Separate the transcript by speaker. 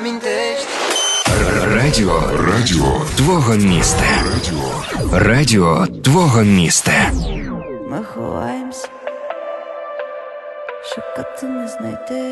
Speaker 1: Радіо твого міста. Радіо твого міста.
Speaker 2: Ми ховаємося, шукати не знайти.